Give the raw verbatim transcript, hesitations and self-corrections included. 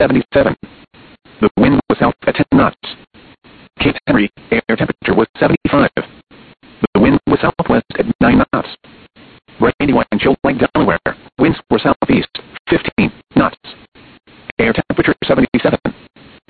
seventy-seven. The wind was south at ten knots. Cape Henry, air temperature was seventy-five. The wind was southwest at nine knots. Brandywine, Shoal Lake, Delaware, winds were southeast, fifteen.